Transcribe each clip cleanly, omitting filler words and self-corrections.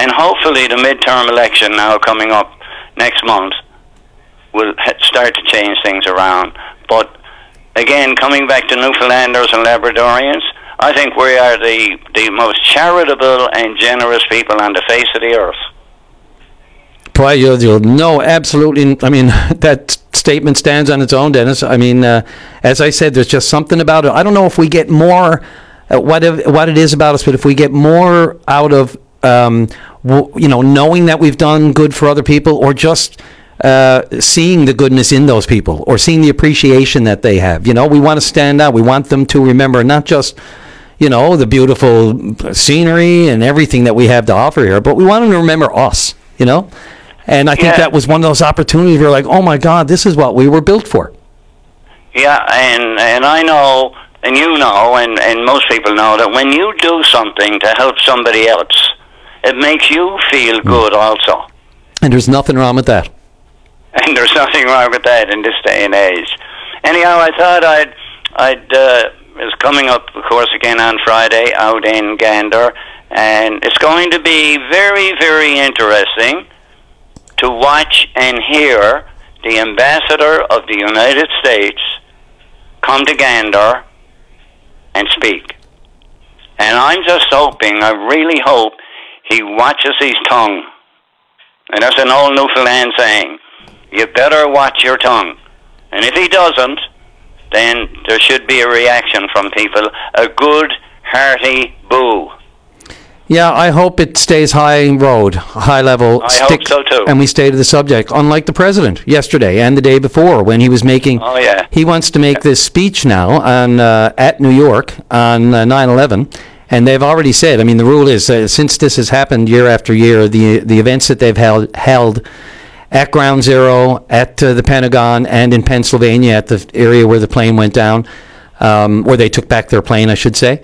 And hopefully the midterm election now coming up next month will start to change things around. But again, coming back to Newfoundlanders and Labradorians, I think we are the most charitable and generous people on the face of the earth. Boy, you'll know absolutely. I mean, that statement stands on its own, Dennis. I mean, as I said, there's just something about it. I don't know if we get more, what it is about us, but if we get more out of, knowing that we've done good for other people, or just seeing the goodness in those people, or seeing the appreciation that they have. We want to stand out. We want them to remember not just, the beautiful scenery and everything that we have to offer here, but we want them to remember us, And I think that was one of those opportunities where, like, oh my God, this is what we were built for. Yeah, and I know, and you know, and most people know that when you do something to help somebody else, it makes you feel good also. And there's nothing wrong with that. And there's nothing wrong with that in this day and age. Anyhow, I thought I'd is coming up, of course, again on Friday out in Gander, and it's going to be very, very interesting to watch and hear the ambassador of the United States come to Gander and speak. And I'm just hoping, I really hope, he watches his tongue. And that's an old Newfoundland saying, you better watch your tongue. And if he doesn't, then there should be a reaction from people, a good, hearty boo. Yeah, I hope it stays high level. I hope so too. And we stay to the subject, unlike the president yesterday and the day before when he was making... Oh, yeah. He wants to make this speech now at New York on 9/11, and they've already said, I mean, the rule is, since this has happened year after year, the events that they've held at Ground Zero, at the Pentagon, and in Pennsylvania at the area where the plane went down, where they took back their plane, I should say.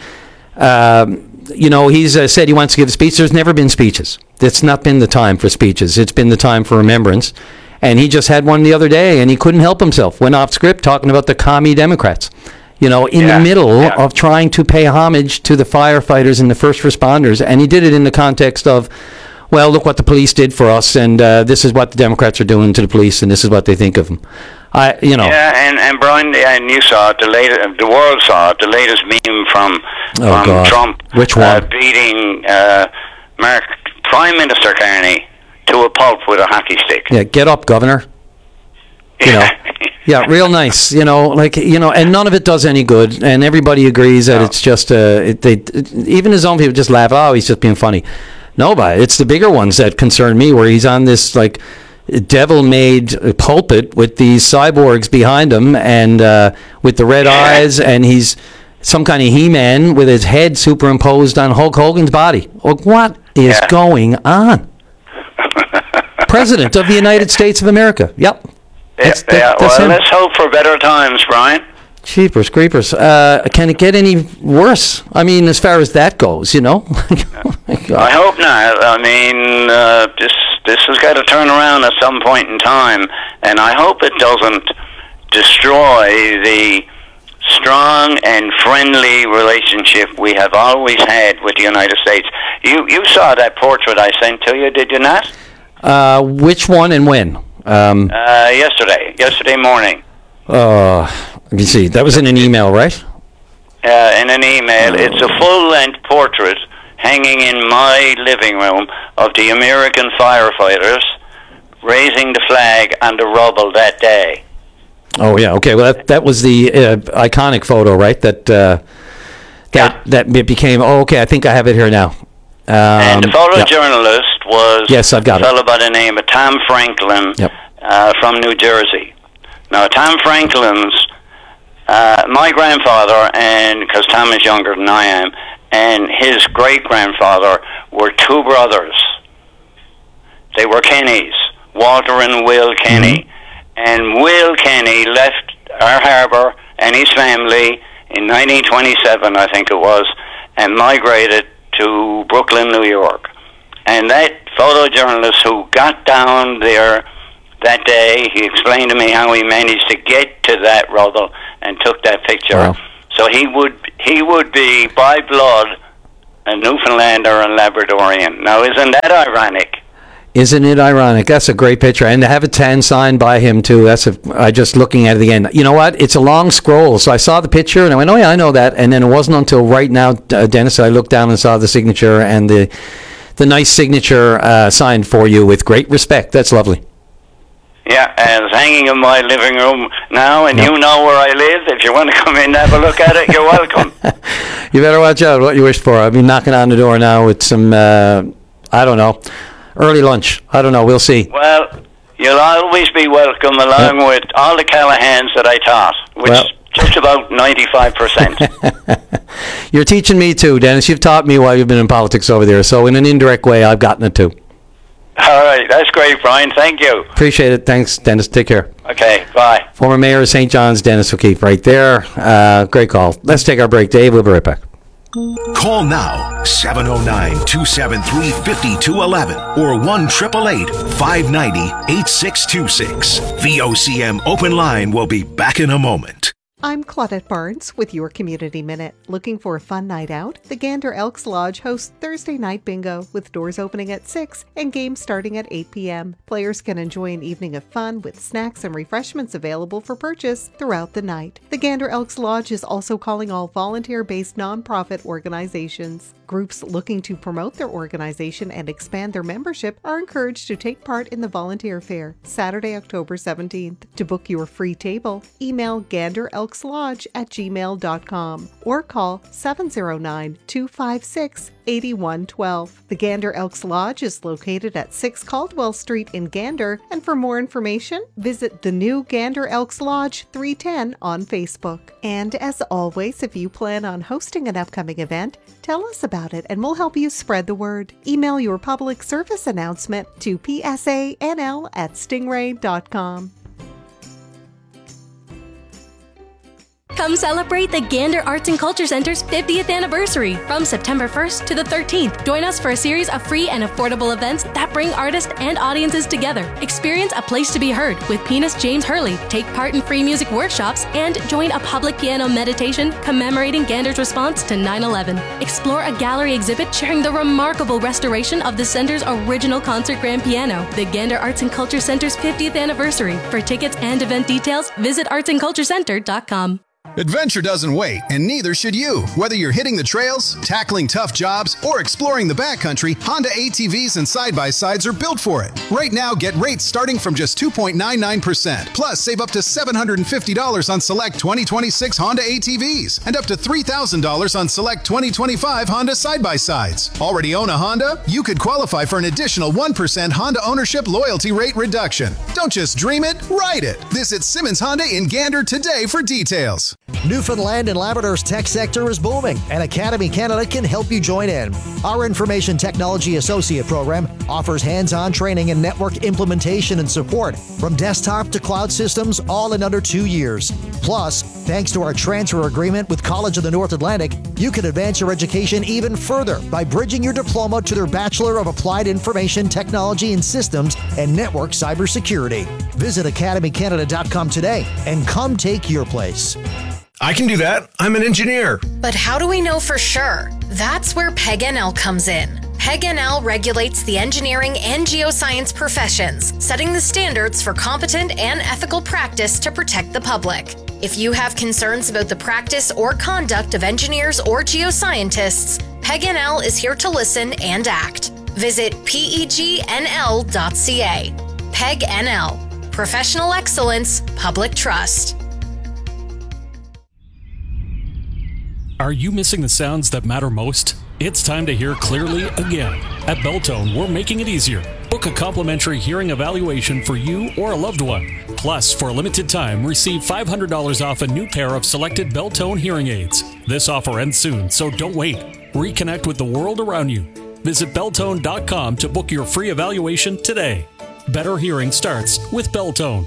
He's said he wants to give a speech. There's never been speeches. It's not been the time for speeches. It's been the time for remembrance. And he just had one the other day, and he couldn't help himself. Went off script talking about the commie Democrats. In the middle of trying to pay homage to the firefighters and the first responders. And he did it in the context of, well, look what the police did for us, and this is what the Democrats are doing to the police, and this is what they think of them. Yeah, and Brian, and you saw it, the world saw it, the latest meme from Trump. Which one? Beating Prime Minister Carney to a pulp with a hockey stick. Yeah, get up, Governor. Yeah, real nice. And none of it does any good, and everybody agrees that it's just even his own people just laugh. Oh, he's just being funny. No, but it's the bigger ones that concern me, where he's on this devil-made pulpit with these cyborgs behind him, and with the red eyes, and he's some kind of He-Man with his head superimposed on Hulk Hogan's body. What is going on? President of the United States of America. Yep. That's well, let's hope for better times, Brian. Jeepers creepers. Can it get any worse? I mean, as far as that goes, I hope not. I mean, this has got to turn around at some point in time, and I hope it doesn't destroy the strong and friendly relationship we have always had with the United States. You saw that portrait I sent to you, did you not? Which one and when? Yesterday morning. Let me see. That was in an email, right? In an email. It's a full-length portrait hanging in my living room of the American firefighters raising the flag on the rubble that day. Oh, yeah. Okay. Well, that was the iconic photo, right? That became... Oh, okay. I think I have it here now. And the photojournalist was a fellow by the name of Tom Franklin from New Jersey. Now, Tom Franklin's... my grandfather, and because Tom is younger than I am, and his great-grandfather were two brothers. They were Kennys, Walter and Will Kenny. And Will Kenny left our harbour and his family in 1927, I think it was, and migrated to Brooklyn, New York. And that photojournalist who got down there that day, he explained to me how he managed to get to that rubble and took that picture. Wow. So he would be, by blood, a Newfoundlander and Labradorian. Now, isn't that ironic? Isn't it ironic? That's a great picture. And to have a 10 signed by him, too. I just looking at it again. You know what? It's a long scroll. So I saw the picture and I went, oh, yeah, I know that. And then it wasn't until right now, Dennis, I looked down and saw the signature and the nice signature signed for you with great respect. That's lovely. Yeah, and it's hanging in my living room now, and you know where I live. If you want to come in and have a look at it, you're welcome. You better watch out what you wish for. I'll be knocking on the door now with some, I don't know, early lunch. I don't know. We'll see. Well, you'll always be welcome, along with all the Callahans that I taught, which is just about 95%. You're teaching me too, Dennis. You've taught me while you've been in politics over there. So in an indirect way, I've gotten it too. All right. That's great, Brian. Thank you. Appreciate it. Thanks, Dennis. Take care. Okay. Bye. Former Mayor of St. John's, Dennis O'Keefe, right there. Great call. Let's take our break, Dave. We'll be right back. Call now, 709-273-5211 or 1-888-590-8626. VOCM Open Line will be back in a moment. I'm Claudette Barnes with your Community Minute. Looking for a fun night out? The Gander Elks Lodge hosts Thursday night bingo with doors opening at 6 and games starting at 8 p.m. Players can enjoy an evening of fun with snacks and refreshments available for purchase throughout the night. The Gander Elks Lodge is also calling all volunteer-based nonprofit organizations. Groups looking to promote their organization and expand their membership are encouraged to take part in the Volunteer Fair, Saturday, October 17th. To book your free table, email ganderelkslodge@gmail.com or call 709-256-8112. The Gander Elks Lodge is located at 6 Caldwell Street in Gander, and for more information, visit the new Gander Elks Lodge 310 on Facebook. And as always, if you plan on hosting an upcoming event, tell us about it and we'll help you spread the word. Email your public service announcement to psanl@stingray.com. Come celebrate the Gander Arts and Culture Center's 50th anniversary from September 1st to the 13th. Join us for a series of free and affordable events that bring artists and audiences together. Experience A Place to Be Heard with pianist James Hurley, take part in free music workshops, and join a public piano meditation commemorating Gander's response to 9/11. Explore a gallery exhibit sharing the remarkable restoration of the center's original concert grand piano. The Gander Arts and Culture Center's 50th anniversary. For tickets and event details, visit artsandculturecenter.com. Adventure doesn't wait, and neither should you. Whether you're hitting the trails, tackling tough jobs, or exploring the backcountry, Honda ATVs and side-by-sides are built for it. Right now, get rates starting from just 2.99%. Plus, save up to $750 on select 2026 Honda ATVs and up to $3,000 on select 2025 Honda side-by-sides. Already own a Honda? You could qualify for an additional 1% Honda ownership loyalty rate reduction. Don't just dream it, ride it. Visit Simmons Honda in Gander today for details. Newfoundland and Labrador's tech sector is booming, and Academy Canada can help you join in. Our Information Technology Associate program offers hands-on training in network implementation and support, from desktop to cloud systems, all in under 2 years. Plus, thanks to our transfer agreement with College of the North Atlantic, you can advance your education even further by bridging your diploma to their Bachelor of Applied Information Technology and Systems and Network Cybersecurity. Visit academycanada.com today and come take your place. I can do that. I'm an engineer. But how do we know for sure? That's where PEG-NL comes in. PEG-NL regulates the engineering and geoscience professions, setting the standards for competent and ethical practice to protect the public. If you have concerns about the practice or conduct of engineers or geoscientists, PEG-NL is here to listen and act. Visit pegnl.ca. PEG-NL. Professional excellence, public trust. Are you missing the sounds that matter most? It's time to hear clearly again. At Beltone, we're making it easier. Book a complimentary hearing evaluation for you or a loved one. Plus, for a limited time, receive $500 off a new pair of selected Beltone hearing aids. This offer ends soon, so don't wait. Reconnect with the world around you. Visit Beltone.com to book your free evaluation today. Better hearing starts with Beltone.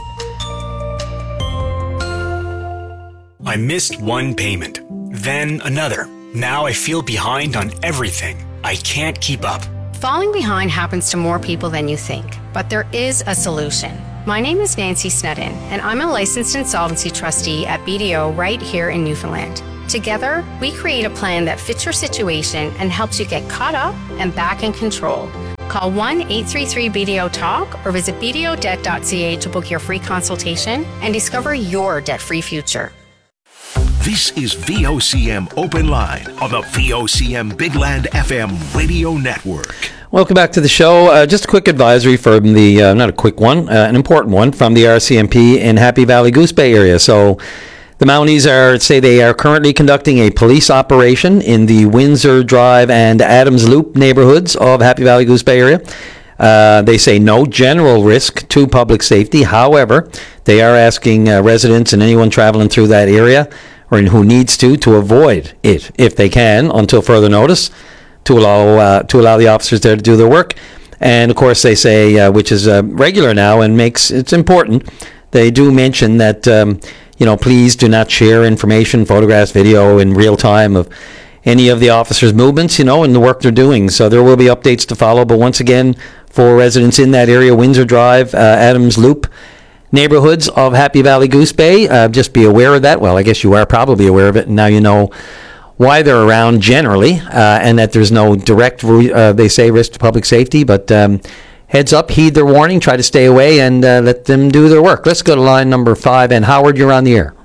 I missed one payment, then another. Now I feel behind on everything. I can't keep up. Falling behind happens to more people than you think, but there is a solution. My name is Nancy Snedden, and I'm a licensed insolvency trustee at BDO right here in Newfoundland. Together, we create a plan that fits your situation and helps you get caught up and back in control. Call 1-833-BDO-TALK or visit bdodebt.ca to book your free consultation and discover your debt-free future. This is VOCM Open Line on the VOCM Big Land FM radio network. Welcome back to the show. Just a quick advisory from the, not a quick one, an important one from the RCMP in Happy Valley Goose Bay area. So the Mounties they are currently conducting a police operation in the Windsor Drive and Adams Loop neighborhoods of Happy Valley Goose Bay area. They say no general risk to public safety. However, they are asking residents and anyone traveling through that area or who needs to avoid it if they can until further notice to allow the officers there to do their work. And of course they say, which is regular now and it's important, they do mention that please do not share information, photographs, video in real time of any of the officers' movements, and the work they're doing. So there will be updates to follow. But once again, for residents in that area, Windsor Drive, Adams Loop neighborhoods of Happy Valley Goose Bay, just be aware of that. Well, I guess you are probably aware of it, and now you know why they're around generally, and that there's no direct, they say, risk to public safety. But heads up, heed their warning, try to stay away, and let them do their work. Let's go to line number 5. And Howard, you're on the air.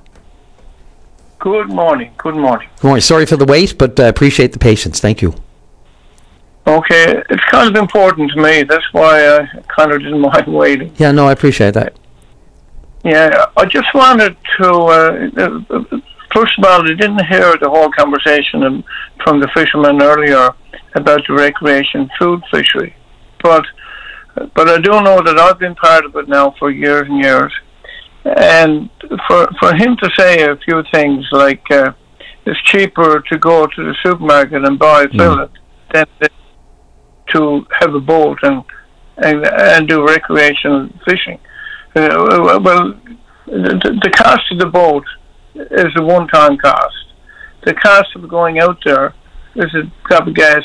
Good morning. Good morning. Sorry for the wait, but appreciate the patience. Thank you. Okay, it's kind of important to me. That's why I kind of didn't mind waiting. Yeah, no, I appreciate that. Yeah, I just wanted to, first of all, I didn't hear the whole conversation from the fishermen earlier about the recreation food fishery. But I do know that I've been part of it now for years and years. And for him to say a few things like it's cheaper to go to the supermarket and buy a fillet than to have a boat and do recreational fishing. Well, the cost of the boat is a one-time cost. The cost of going out there is a cup of gas,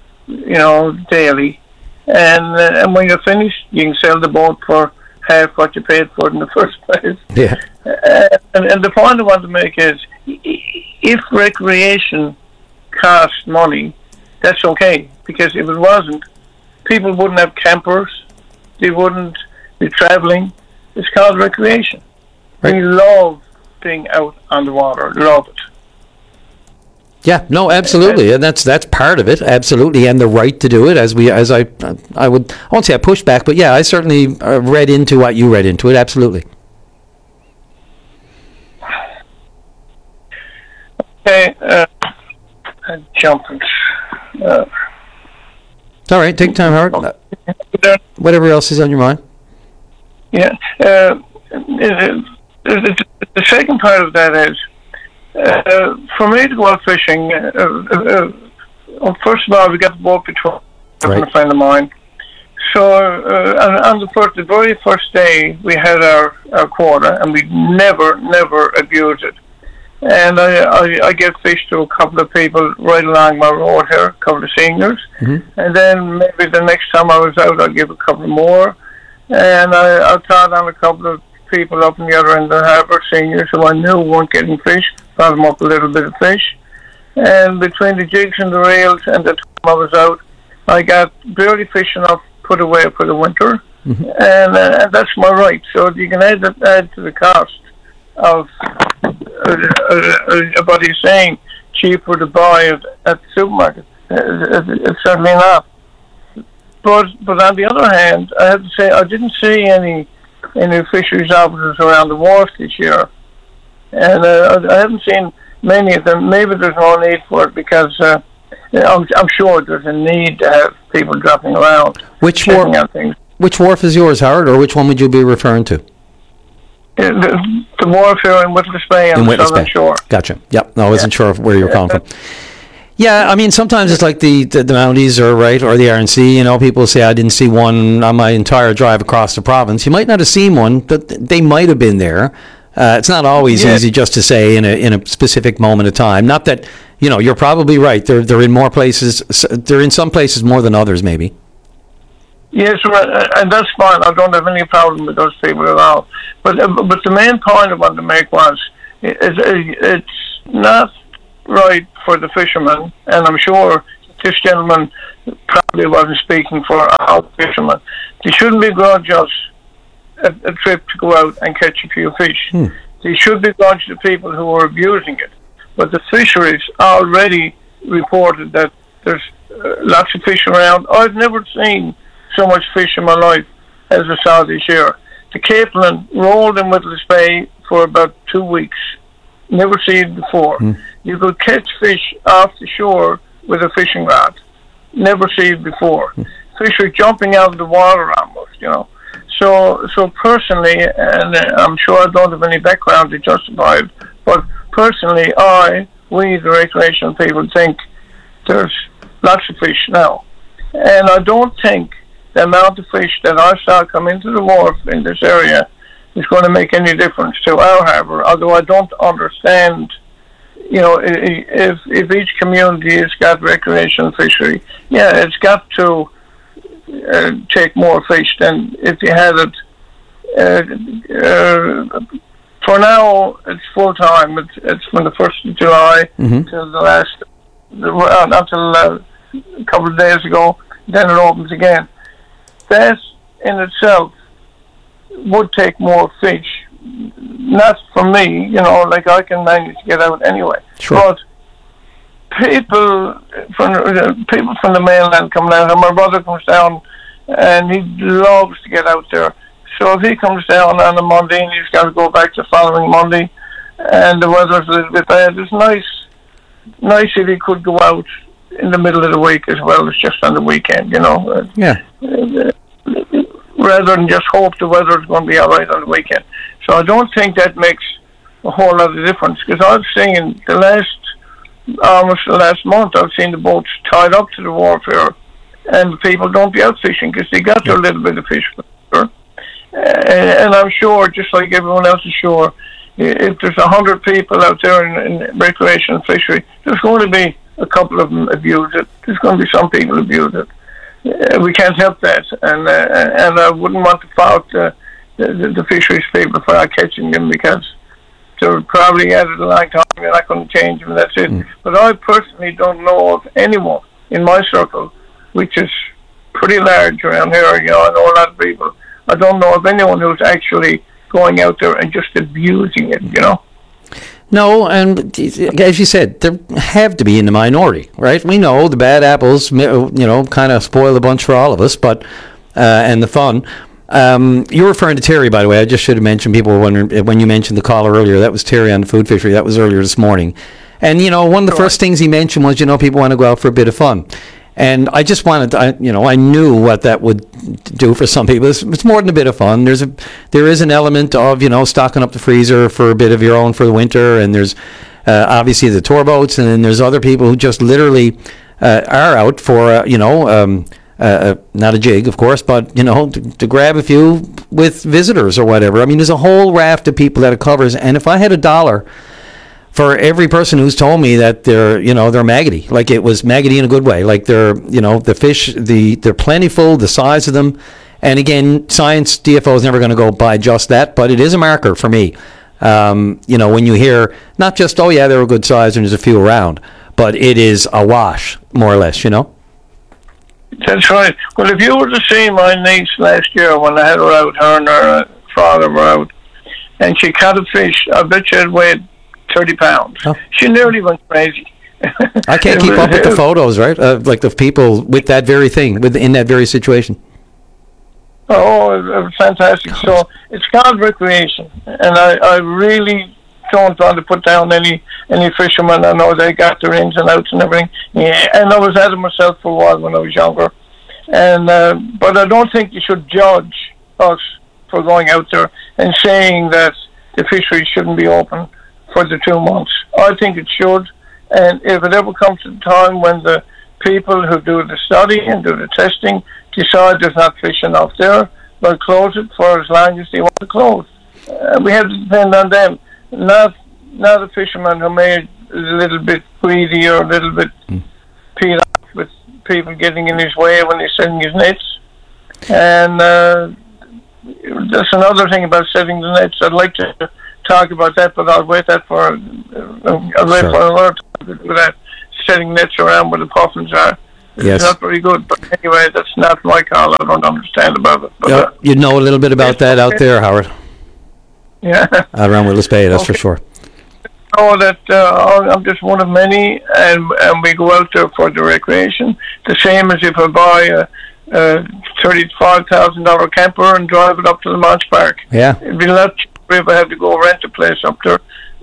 daily. And when you're finished, you can sell the boat for half what you paid for it in the first place. Yeah. And the point I want to make is, if recreation costs money, that's okay. Because if it wasn't, people wouldn't have campers. They wouldn't be traveling. It's called recreation. Right. We love being out on the water. Love it. Yeah, no, absolutely, and that's part of it, absolutely, and the right to do it. I won't say I push back, but yeah, I certainly read into what you read into it, absolutely. Okay, jumping. It's all right, take time, Howard. Whatever else is on your mind. Yeah, the second part of that is, for me to go out fishing, first of all, we got the boat patrol from a friend of mine. So on the very first day, we had our quota, and we never abused it. And I gave fish to a couple of people right along my road here, a couple of seniors. Mm-hmm. And then maybe the next time I was out, I'd give a couple more. And I caught on a couple of people up in the other end of the harbour, seniors who I knew weren't getting fish, brought them up a little bit of fish. And between the jigs and the reels and the time I was out, I got barely fish enough put away for the winter. Mm-hmm. And that's my right. So you can add to the cost of what he's saying, cheaper to buy it at the supermarket. It's certainly not. But on the other hand, I have to say I didn't see any fisheries officers around the wharf this year, and I haven't seen many of them. Maybe there's no need for it because I'm sure there's a need to have people dropping around. Which wharf is yours, Howard, or which one would you be referring to? The wharf here in Witless Bay on the southern shore. Gotcha. Yep. No, I wasn't sure where you're calling from. Yeah, I mean, sometimes it's like the Mounties or the RNC. People say I didn't see one on my entire drive across the province. You might not have seen one, but they might have been there. It's not always easy just to say in a specific moment of time. Not that you're probably right. They're in more places. They're in some places more than others, maybe. Yes, and that's fine. I don't have any problem with those people at all. But the main point I wanted to make was it's not right for the fishermen, and I'm sure this gentleman probably wasn't speaking for all fishermen. They shouldn't begrudge us a trip to go out and catch a few fish. They should begrudge the people who are abusing it. But the fisheries already reported that there's lots of fish around. I've never seen so much fish in my life as I saw this year. The Capelin rolled in Whittles Bay for about 2 weeks. Never seen it before. You could catch fish off the shore with a fishing rod. Never seen it before. Fish are jumping out of the water almost, you know. So personally, and I'm sure I don't have any background to justify it, but personally, we the recreational people think there's lots of fish now. And I don't think the amount of fish that I saw come into the wharf in this area is going to make any difference to our harbour, although I don't understand, you know, if each community has got recreational fishery, yeah, it's got to take more fish than if you had it. For now, it's full time. It's from the 1st of July till the last, until a couple of days ago. Then it opens again. That in itself would take more fish. Not for me, you know, like I can manage to get out anyway. Sure. But people from the mainland come down, and my brother comes down, and he loves to get out there. So if he comes down on a Monday and he's got to go back the following Monday, and the weather's a little bit bad, it's nice if he could go out in the middle of the week as well as just on the weekend, you know. Yeah. Rather than just hope the weather is going to be all right on the weekend. So I don't think that makes a whole lot of difference, because I've seen almost the last month, I've seen the boats tied up to the wharf here, and the people don't be out fishing because they got their little bit of fish. And I'm sure, just like everyone else is sure, if there's 100 people out there in recreational fishery, there's going to be a couple of them abuse it. There's going to be some people abuse it. We can't help that, and I wouldn't want to fault the fisheries people for not catching them, because they're probably at it a long time. You're not going to change them. That's it. But I personally don't know of anyone in my circle, which is pretty large around here. You know, I know a lot of people. I don't know of anyone who's actually going out there and just abusing it. You know. No, and as you said, there have to be in the minority, right? We know the bad apples, you know, kind of spoil the bunch for all of us, but and the fun. You're referring to Terry, by the way. I just should have mentioned, people were wondering when you mentioned the caller earlier. That was Terry on the food fishery. That was earlier this morning. And, you know, one of the first things he mentioned was, you know, people want to go out for a bit of fun. And I just wanted to, you know, I knew what that would do for some people. It's more than a bit of fun. There is an element of, you know, stocking up the freezer for a bit of your own for the winter. And there's obviously the tour boats. And then there's other people who just literally are out for, you know, not a jig, of course, but, you know, to grab a few with visitors or whatever. I mean, there's a whole raft of people that it covers. And if I had $1 for every person who's told me that they're, you know, they're maggoty, like it was maggoty in a good way, like they're, you know, the fish, they're plentiful, the size of them. And again, science, DFO is never going to go by just that, but it is a marker for me. You know, when you hear not just, oh yeah, they're a good size and there's a few around, but it is a wash, more or less, you know? That's right. Well, if you were to see my niece last year when I had her out, her and her father were out, and she caught a fish, I bet you it weighed 30 pounds. Oh. She nearly went crazy. I can't keep up with the photos, right? Like the people with that very thing, in that very situation. Oh, it was fantastic. So it's called recreation, and I really don't want to put down any fishermen. I know they got their ins and outs and everything. Yeah, and I was at it myself for a while when I was younger. And but I don't think you should judge us for going out there and saying that the fishery shouldn't be open for the 2 months. I think it should. And if it ever comes to the time when the people who do the study and do the testing decide there's not fish enough there, they'll close it for as long as they want to close. We have to depend on them. Not a fisherman who made a little bit greedy or a little bit peed off with people getting in his way when he's setting his nets. And that's another thing about setting the nets. I'd like to talk about that, but I'll wait for another time to do that. Setting nets around where the puffins are. It's not very good, but anyway, that's not my call. I don't understand about it. But, you know a little bit about that out there, Howard. Yeah. Around Willis Bay, that's for sure. I know that I'm just one of many, and we go out there for the recreation. The same as if I buy a $35,000 camper and drive it up to the Mons Park. Yeah. It'd be a lot cheaper if I had to go rent a place up there.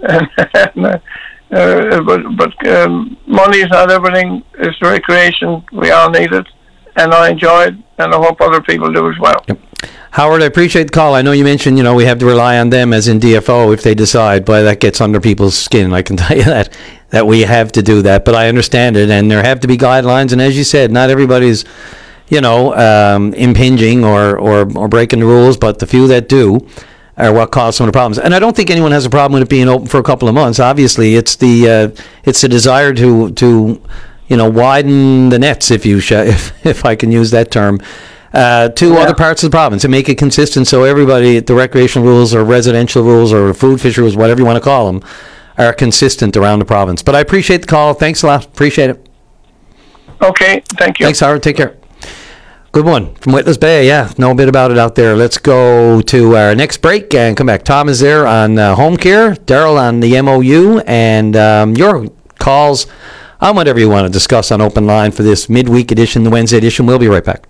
But money is not everything. It's recreation. We all need it, and I enjoy it, and I hope other people do as well. Yep. Howard, I appreciate the call. I know you mentioned, we have to rely on them as in DFO if they decide, but that gets under people's skin. I can tell you that we have to do that, but I understand it, and there have to be guidelines, and as you said, not everybody's, impinging or breaking the rules, but the few that do are what cause some of the problems. And I don't think anyone has a problem with it being open for a couple of months. Obviously, it's the desire to widen the nets, if I can use that term, to other parts of the province and make it consistent so everybody, the recreational rules or residential rules or food fishery rules, whatever you want to call them, are consistent around the province. But I appreciate the call. Thanks a lot. Appreciate it. Okay. Thank you. Thanks, Howard. Take care. Good one from Witless Bay. Yeah, know a bit about it out there. Let's go to our next break and come back. Tom is there on home care, Daryl on the MOU, and your calls on whatever you want to discuss on Open Line for this midweek edition, the Wednesday edition. We'll be right back.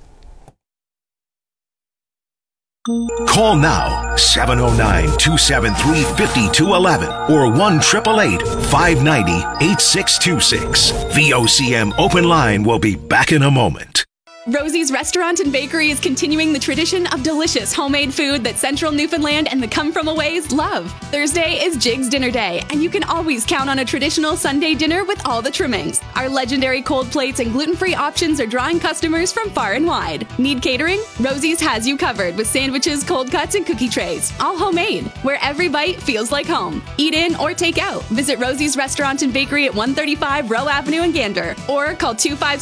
Call now 709-273-5211 or 1-888-590-8626. VOCM Open Line will be back in a moment. Rosie's Restaurant and Bakery is continuing the tradition of delicious homemade food that Central Newfoundland and the come-from-aways love. Thursday is Jig's Dinner Day, and you can always count on a traditional Sunday dinner with all the trimmings. Our legendary cold plates and gluten-free options are drawing customers from far and wide. Need catering? Rosie's has you covered with sandwiches, cold cuts, and cookie trays, all homemade, where every bite feels like home. Eat in or take out. Visit Rosie's Restaurant and Bakery at 135 Rowe Avenue in Gander, or call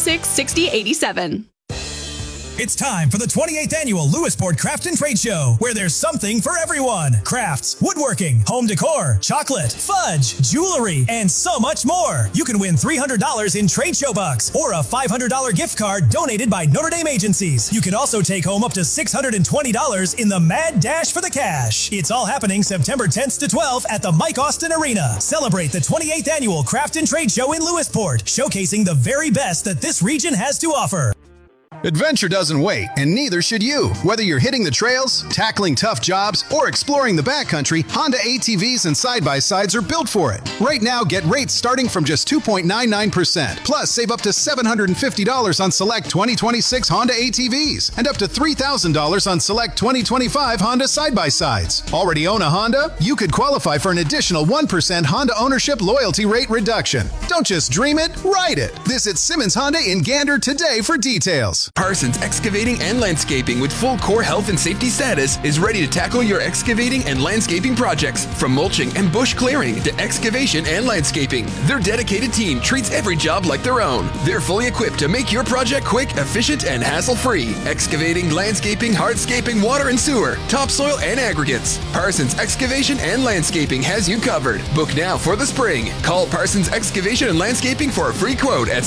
256-6087. It's time for the 28th annual Lewisport Craft and Trade Show, where there's something for everyone. Crafts, woodworking, home decor, chocolate, fudge, jewelry, and so much more. You can win $300 in trade show bucks or a $500 gift card donated by Notre Dame agencies. You can also take home up to $620 in the Mad Dash for the Cash. It's all happening September 10th to 12th at the Mike Austin Arena. Celebrate the 28th annual Craft and Trade Show in Lewisport, showcasing the very best that this region has to offer. Adventure doesn't wait, and neither should you. Whether you're hitting the trails, tackling tough jobs, or exploring the backcountry, Honda ATVs and side-by-sides are built for it. Right now, get rates starting from just 2.99%. Plus, save up to $750 on select 2026 Honda ATVs and up to $3,000 on select 2025 Honda side-by-sides. Already own a Honda? You could qualify for an additional 1% Honda ownership loyalty rate reduction. Don't just dream it, ride it. Visit Simmons Honda in Gander today for details. Parsons Excavating and Landscaping with full core health and safety status is ready to tackle your excavating and landscaping projects, from mulching and bush clearing to excavation and landscaping. Their dedicated team treats every job like their own. They're fully equipped to make your project quick, efficient, and hassle-free. Excavating, landscaping, hardscaping, water and sewer, topsoil, and aggregates. Parsons Excavation and Landscaping has you covered. Book now for the spring. Call Parsons Excavation and Landscaping for a free quote at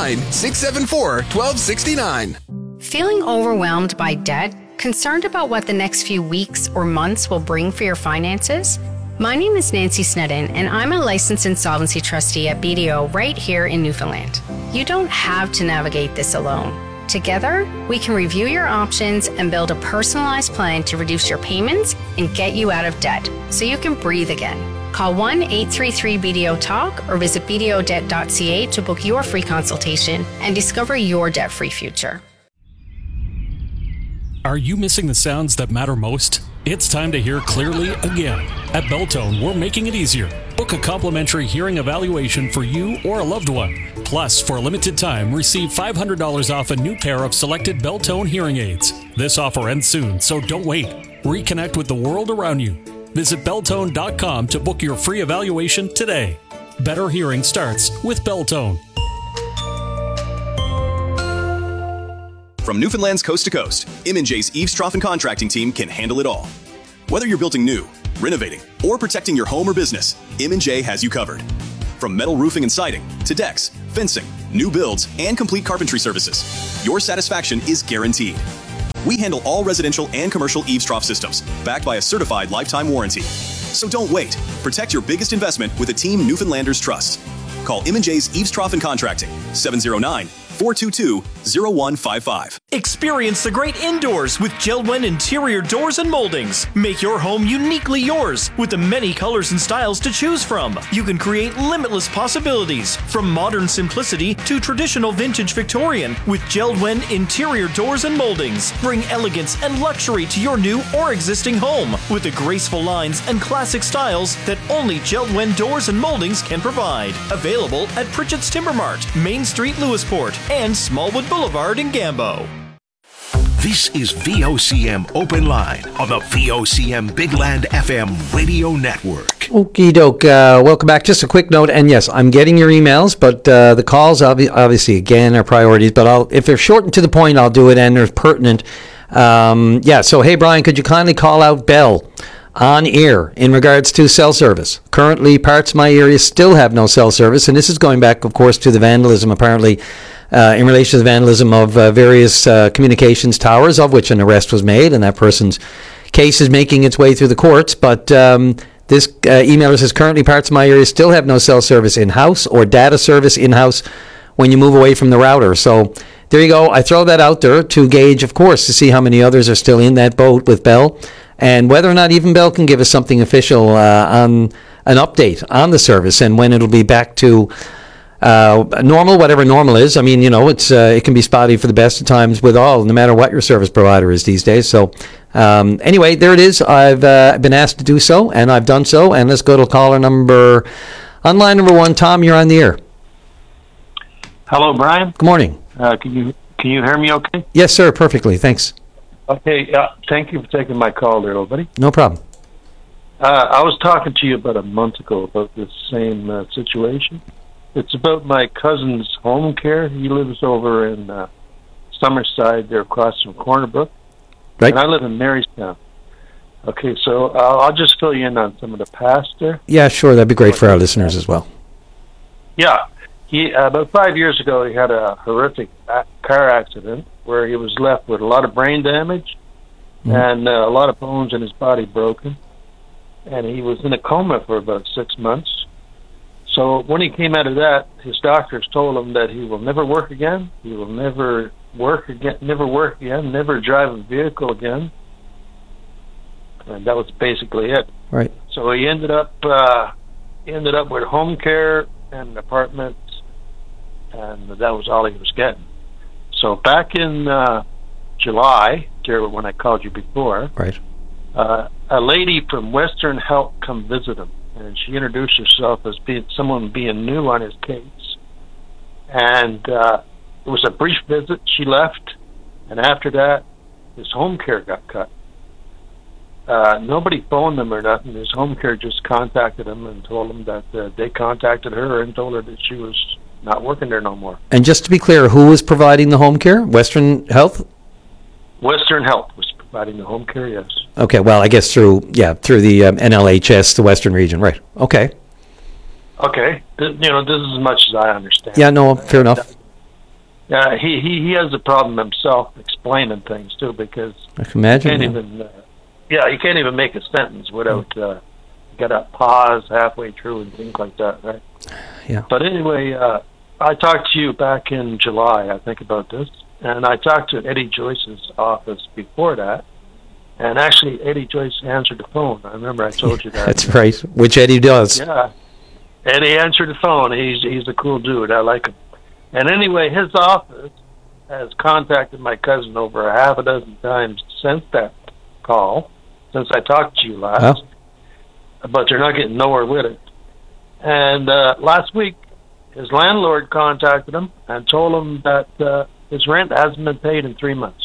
709-674-1269. Feeling overwhelmed by debt? Concerned about what the next few weeks or months will bring for your finances? My name is Nancy Snedden, and I'm a licensed insolvency trustee at BDO right here in Newfoundland. You don't have to navigate this alone. Together, we can review your options and build a personalized plan to reduce your payments and get you out of debt so you can breathe again. Call 1-833-BDO-TALK or visit bdodebt.ca to book your free consultation and discover your debt-free future. Are you missing the sounds that matter most? It's time to hear clearly again. At Beltone, we're making it easier. Book a complimentary hearing evaluation for you or a loved one. Plus, for a limited time, receive $500 off a new pair of selected Beltone hearing aids. This offer ends soon, so don't wait. Reconnect with the world around you. Visit Beltone.com to book your free evaluation today. Better hearing starts with Beltone. From Newfoundland's coast to coast, M&J's Eaves Trough and Contracting team can handle it all. Whether you're building new, renovating, or protecting your home or business, M&J has you covered. From metal roofing and siding to decks, fencing, new builds, and complete carpentry services, your satisfaction is guaranteed. We handle all residential and commercial eaves trough systems, backed by a certified lifetime warranty. So don't wait. Protect your biggest investment with a team Newfoundlanders trust. Call M&J's Eaves Trough and Contracting, 709-422-0155. Experience the great indoors with JELD-WEN interior doors and moldings. Make your home uniquely yours with the many colors and styles to choose from. You can create limitless possibilities from modern simplicity to traditional vintage Victorian with JELD-WEN interior doors and moldings. Bring elegance and luxury to your new or existing home with the graceful lines and classic styles that only JELD-WEN doors and moldings can provide. Available at Pritchett's Timber Mart, Main Street, Lewisport, and Smallwood Boulevard in Gambo. This is VOCM Open Line on the VOCM Big Land FM radio network. Okie doke. Welcome back. Just a quick note, and yes, I'm getting your emails, but the calls obviously again are priorities. But if they're short and to the point, I'll do it, and they're pertinent. So hey, Brian, could you kindly call out Bell on air in regards to cell service? Currently, parts of my area still have no cell service, and this is going back, of course, to the vandalism apparently. In relation to the vandalism of various communications towers, of which an arrest was made, and that person's case is making its way through the courts. But this emailer says, currently parts of my area still have no cell service in-house or data service in-house when you move away from the router. So there you go. I throw that out there to gauge, of course, to see how many others are still in that boat with Bell, and whether or not even Bell can give us something official on an update on the service and when it'll be back to normal, whatever normal is. I mean, it can be spotty for the best of times with all, no matter what your service provider is these days. So anyway, there it is. I've been asked to do so, and I've done so. And let's go to caller on line number 1. Tom, you're on the air. Hello, Brian. Good morning. Can you hear me okay? Yes, sir. Perfectly. Thanks. Okay. Thank you for taking my call there, buddy. No problem. I was talking to you about a month ago about this same situation. It's about my cousin's home care. He lives over in Summerside, there across from Corner Brook. Right. And I live in Marystown. Okay, so I'll just fill you in on some of the past there. Yeah, sure. That'd be great for our listeners as well. Yeah. He about 5 years ago, he had a horrific car accident where he was left with a lot of brain damage and a lot of bones in his body broken. And he was in a coma for about 6 months. So when he came out of that, his doctors told him that he will never work again. He will never work again, never drive a vehicle again. And that was basically it. Right. So he ended up with home care and apartments, and that was all he was getting. So back in July, when I called you before, right, a lady from Western Health come visit him. And she introduced herself as someone being new on his case. And it was a brief visit. She left. And after that, his home care got cut. Nobody phoned them or nothing. His home care just contacted him and told him that they contacted her and told her that she was not working there no more. And just to be clear, who was providing the home care? Western Health? Western Health was providing the home care, yes. Okay, well, I guess through the NLHS, the Western region, right? Okay. Okay, this is as much as I understand. Yeah, no, fair enough. Yeah, he has a problem himself explaining things too, because I can imagine. He can't even make a sentence without got a pause halfway through and things like that, right? Yeah. But anyway, I talked to you back in July, I think, about this, and I talked to Eddie Joyce's office before that. And actually, Eddie Joyce answered the phone. I remember I told you that. That's right, which Eddie does. Yeah. Eddie answered the phone. He's a cool dude. I like him. And anyway, his office has contacted my cousin over a half a dozen times since that call, since I talked to you last. Oh. But they're not getting nowhere with it. And last week, his landlord contacted him and told him that his rent hasn't been paid in 3 months.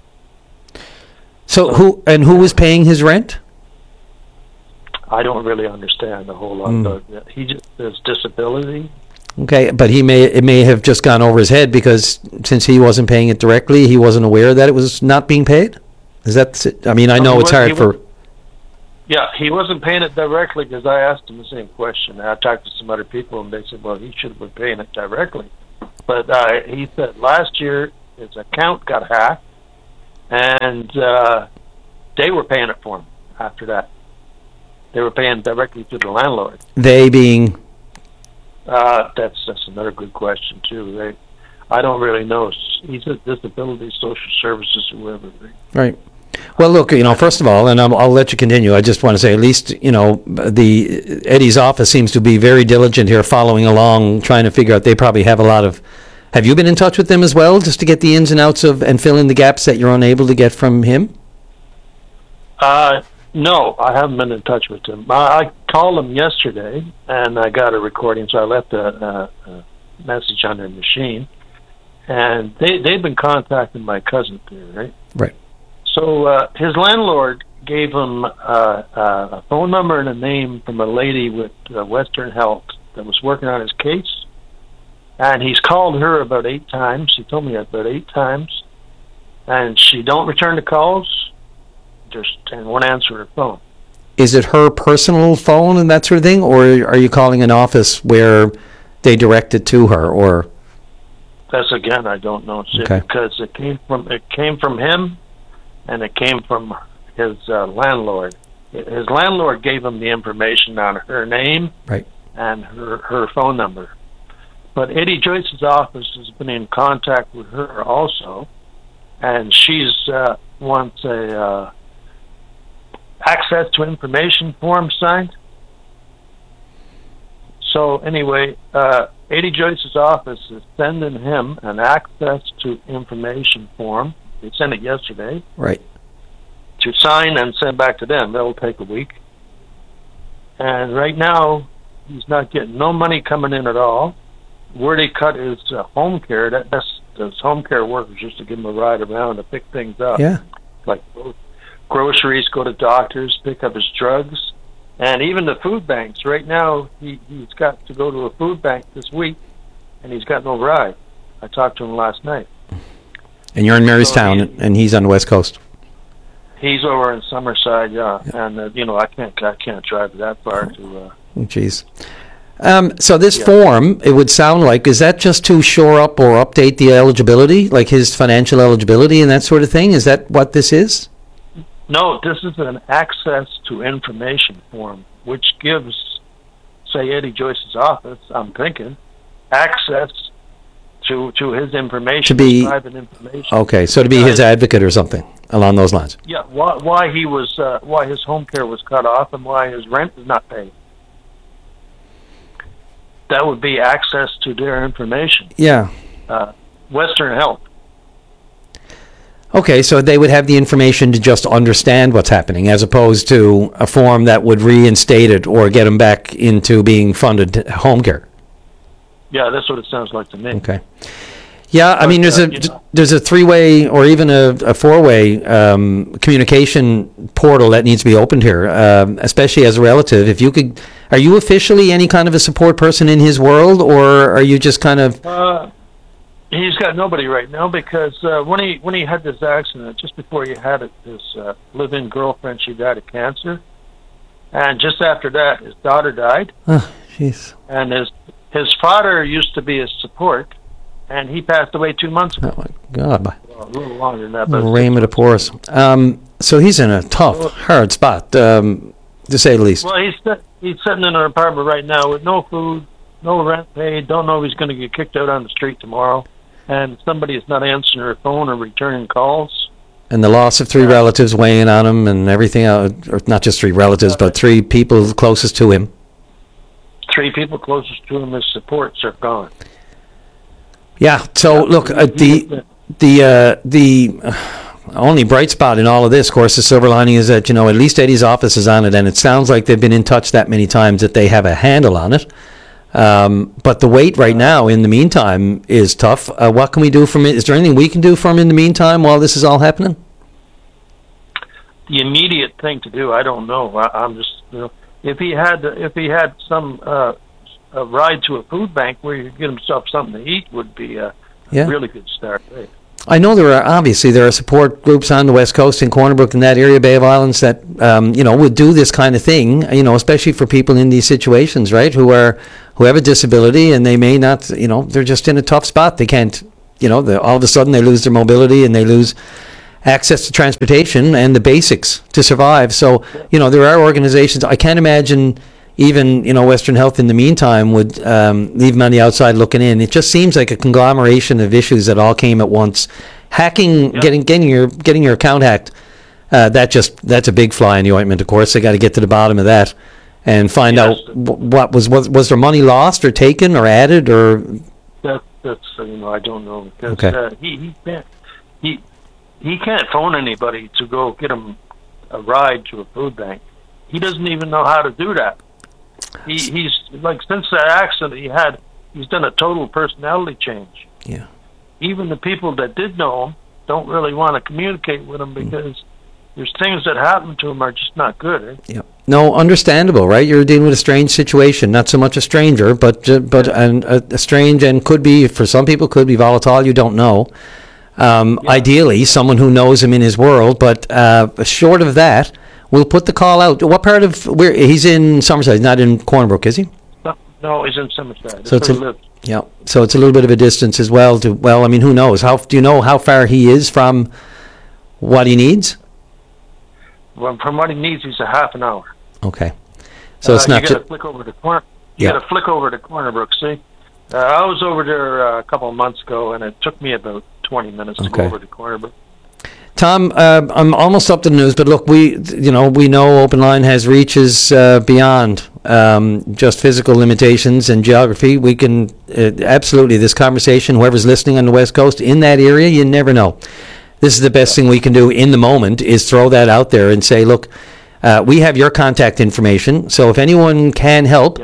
So who was paying his rent? I don't really understand a whole lot. But he just has disability. Okay, but it may have just gone over his head because since he wasn't paying it directly, he wasn't aware that it was not being paid. Is that? I mean, I know it's hard for. Yeah, he wasn't paying it directly because I asked him the same question. I talked to some other people, and they said, well, he should have been paying it directly. But he said last year his account got hacked, and they were paying it for him after that. They were paying directly to the landlord. They being? That's another good question, too. I don't really know. He said disability, social services, whoever. Right. Well, look, first of all, and I'll let you continue. I just want to say, at least, the Eddie's office seems to be very diligent here, following along, trying to figure out. They probably have a lot of. Have you been in touch with them as well, just to get the ins and outs of and fill in the gaps that you're unable to get from him? No, I haven't been in touch with him. I called him yesterday, and I got a recording, so I left a message on their machine. And they've been contacting my cousin there, right? Right. So his landlord gave him a phone number and a name from a lady with Western Health that was working on his case. And he's called her about 8 times. He told me about 8 times. And she don't return the calls, and won't answer her phone. Is it her personal phone and that sort of thing, or are you calling an office where they direct it to her, or? That's, again, I don't know. See, Okay. Because it came from him, and it came from his landlord. His landlord gave him the information on her name, right, and her phone number. But Eddie Joyce's office has been in contact with her also, and she's wants a access to information form signed. So anyway, Eddie Joyce's office is sending him an access to information form. They sent it yesterday. Right. To sign and send back to them. That'll take a week. And right now, he's not getting no money coming in at all. Where they cut his home care, that's those home care workers just to give him a ride around to pick things up. Yeah. Like groceries, go to doctors, pick up his drugs. And even the food banks. Right now, he's got to go to a food bank this week, and he's got no ride. I talked to him last night. And you're in Marystown, and he's on the West Coast. He's over in Summerside, yeah. And I can't drive that far to. Jeez. So this form, it would sound like, is that just to shore up or update the eligibility, like his financial eligibility and that sort of thing? Is that what this is? No, this is an access to information form, which gives, say, Eddie Joyce's office, I'm thinking, access to his information, his private information. Okay, so to be his advocate or something along those lines. Yeah, why his home care was cut off and why his rent is not paid. That would be access to their information. Yeah. Western Health. Okay, so they would have the information to just understand what's happening, as opposed to a form that would reinstate it or get them back into being funded home care. Yeah, that's what it sounds like to me. Okay. Yeah, I mean, there's a 3-way or even a 4-way communication portal that needs to be opened here, especially as a relative. If you could, are you officially any kind of a support person in his world, or are you just kind of? He's got nobody right now because when he had this accident, just before he had it, his live-in girlfriend, she died of cancer, and just after that, his daughter died. Oh, jeez. And his father used to be his support. And he passed away 2 months ago. Oh, my God. Well, a little longer than that. But Raymond of Porus. So he's in a tough, hard spot, to say the least. Well, he's sitting in an apartment right now with no food, no rent paid, don't know if he's going to get kicked out on the street tomorrow, and somebody is not answering her phone or returning calls. And the loss of 3 relatives weighing on him and everything, or not just 3 relatives, but 3 people closest to him. 3 people closest to him, his supports are gone. Yeah. So look, the only bright spot in all of this, of course, the silver lining is that at least Eddie's office is on it, and it sounds like they've been in touch that many times that they have a handle on it. But the wait right now, in the meantime, is tough. What can we do from it? Is there anything we can do for him in the meantime while this is all happening? The immediate thing to do, I don't know. I'm just if he had some. A ride to a food bank where you could get himself something to eat would be a really good start. Right? I know there are support groups on the West Coast in Corner Brook in that area, Bay of Islands, that would do this kind of thing. Especially for people in these situations, right? Who have a disability and they may not. They're just in a tough spot. They can't. All of a sudden they lose their mobility and they lose access to transportation and the basics to survive. So there are organizations. I can't imagine even Western Health in the meantime would leave them on the outside looking in. It just seems like a conglomeration of issues that all came at once. Hacking, getting your account hacked, that's a big fly in the ointment. Of course, they got to get to the bottom of that and find out what was there money lost or taken or added or. That's I don't know because he can't phone anybody to go get him a ride to a food bank. He doesn't even know how to do that. He's like, since that accident he's done a total personality change. Yeah. Even the people that did know him don't really want to communicate with him because there's things that happen to him are just not good. Eh? Yeah. No, understandable, right? You're dealing with a strange situation, not so much a stranger, but a strange and could be, for some people, could be volatile. You don't know. Ideally, someone who knows him in his world, but short of that, we'll put the call out. What part of where he's in? Somerset, he's not in Corner Brook, is he? No, he's in Somerset. So so it's a little bit of a distance as well. Who knows? Do you know how far he is from what he needs? Well, from what he needs, he's a half an hour. Okay, so it's not. You got to flick over to Corner. You got to flick over to Corner Brook. See, I was over there a couple of months ago, and it took me about 20 minutes to go over to Corner Brook. Tom, I'm almost up to the news, but look, we know Open Line has reaches beyond just physical limitations and geography. We can absolutely, this conversation, whoever's listening on the West Coast in that area, you never know. This is the best thing we can do in the moment is throw that out there and say, look, we have your contact information, so if anyone can help,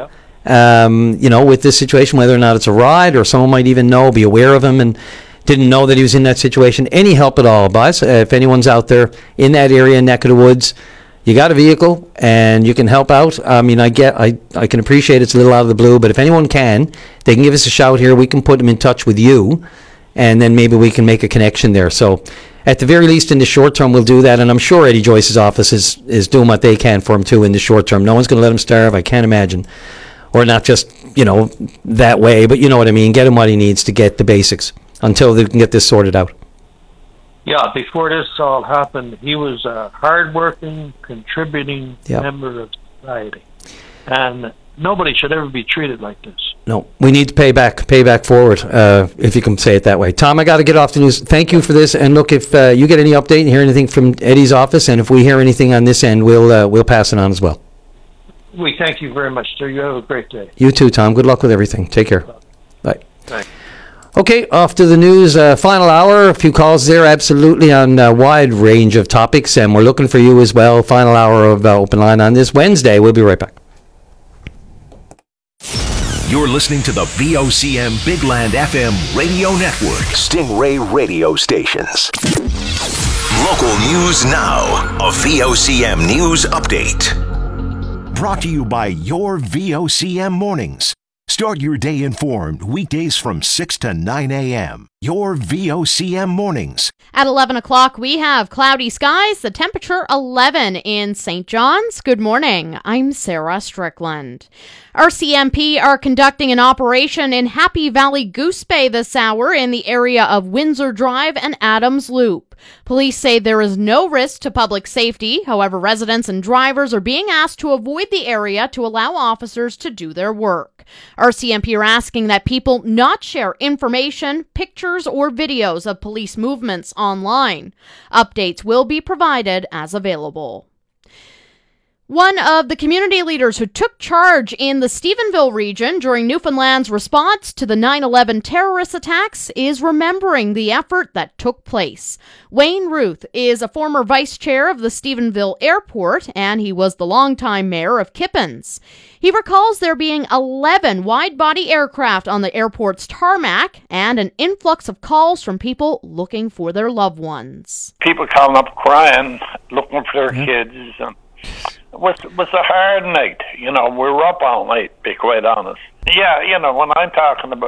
with this situation, whether or not it's a ride or someone might even know, be aware of him and didn't know that he was in that situation, any help at all, boss. If anyone's out there in that area, neck of the woods, you got a vehicle and you can help out. I can appreciate it's a little out of the blue, but if anyone can, they can give us a shout here. We can put them in touch with you, and then maybe we can make a connection there. So at the very least in the short term, we'll do that, and I'm sure Eddie Joyce's office is doing what they can for him too in the short term. No one's going to let him starve, I can't imagine. Or not just, that way, but you know what I mean. Get him what he needs to get the basics until they can get this sorted out. Yeah, before this all happened, he was a hard-working, contributing member of society. And nobody should ever be treated like this. No, we need to pay back forward, if you can say it that way. Tom, I got to get off the news. Thank you for this. And look, if you get any update and hear anything from Eddie's office, and if we hear anything on this end, we'll pass it on as well. We thank you very much, sir. You have a great day. You too, Tom. Good luck with everything. Take care. Bye. Thanks. Okay, off to the news. Final hour, a few calls there, absolutely on a wide range of topics, and we're looking for you as well. Final hour of Open Line on this Wednesday. We'll be right back. You're listening to the VOCM Big Land FM radio network. Stingray radio stations. Local news now. A VOCM news update. Brought to you by your VOCM mornings. Start your day informed weekdays from 6 to 9 a.m. Your VOCM mornings. At 11 o'clock, we have cloudy skies, the temperature 11 in St. John's. Good morning. I'm Sarah Strickland. RCMP are conducting an operation in Happy Valley Goose Bay this hour in the area of Windsor Drive and Adams Loop. Police say there is no risk to public safety. However, residents and drivers are being asked to avoid the area to allow officers to do their work. RCMP are asking that people not share information, pictures, or videos of police movements online. Updates will be provided as available. One of the community leaders who took charge in the Stephenville region during Newfoundland's response to the 9/11 terrorist attacks is remembering the effort that took place. Wayne Ruth is a former vice chair of the Stephenville Airport, and he was the longtime mayor of Kippens. He recalls there being 11 wide-body aircraft on the airport's tarmac and an influx of calls from people looking for their loved ones. People calling up crying, looking for their kids. was a hard night. You know, we were up all night, to be quite honest. Yeah, you know, when I'm talking about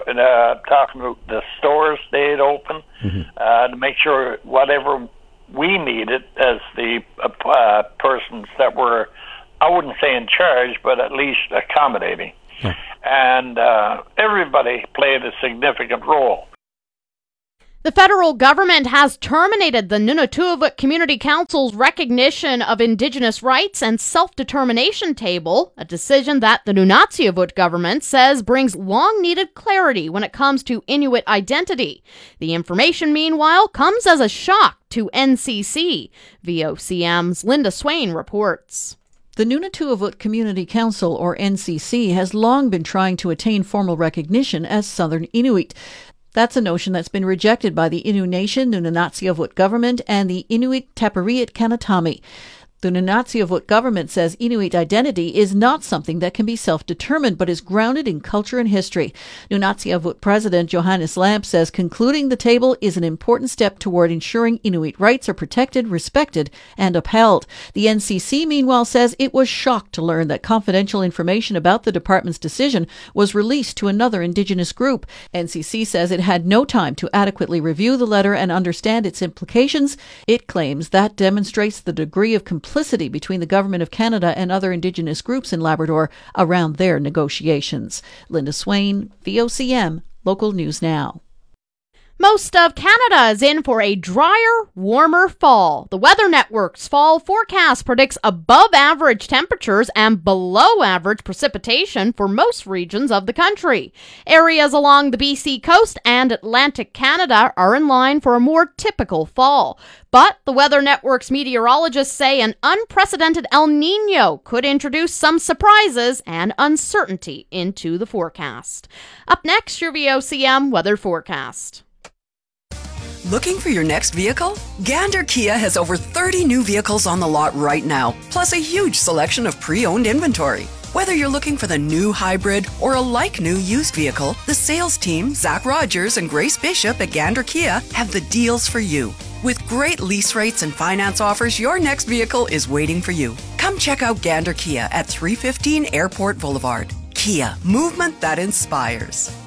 the stores stayed open to make sure whatever we needed as the persons that were, I wouldn't say in charge, but at least accommodating. And everybody played a significant role. The federal government has terminated the Nunavut Community Council's recognition of Indigenous rights and self-determination table, a decision that the Nunatsiavut government says brings long-needed clarity when it comes to Inuit identity. The information, meanwhile, comes as a shock to NCC. VOCM's Linda Swain reports. The Nunavut Community Council, or NCC, has long been trying to attain formal recognition as Southern Inuit. That's a notion that's been rejected by the Innu Nation, Nunatsiavut government, and the Inuit Tapiriit Kanatami. The Nunatsiavut government says Inuit identity is not something that can be self-determined, but is grounded in culture and history. Nunatsiavut President Johannes Lamp says concluding the table is an important step toward ensuring Inuit rights are protected, respected, and upheld. The NCC, meanwhile, says it was shocked to learn that confidential information about the department's decision was released to another Indigenous group. NCC says it had no time to adequately review the letter and understand its implications. It claims that demonstrates the degree of complicity between the Government of Canada and other Indigenous groups in Labrador around their negotiations. Linda Swain, VOCM, Local News Now. Most of Canada is in for a drier, warmer fall. The Weather Network's fall forecast predicts above-average temperatures and below-average precipitation for most regions of the country. Areas along the BC coast and Atlantic Canada are in line for a more typical fall. But the Weather Network's meteorologists say an unprecedented El Niño could introduce some surprises and uncertainty into the forecast. Up next, your VOCM weather forecast. Looking for your next vehicle? Gander Kia has over 30 new vehicles on the lot right now, plus a huge selection of pre-owned inventory. Whether you're looking for the new hybrid or a like-new used vehicle, the sales team, Zach Rogers and Grace Bishop at Gander Kia, have the deals for you. With great lease rates and finance offers, your next vehicle is waiting for you. Come check out Gander Kia at 315 Airport Boulevard. Kia, movement that inspires.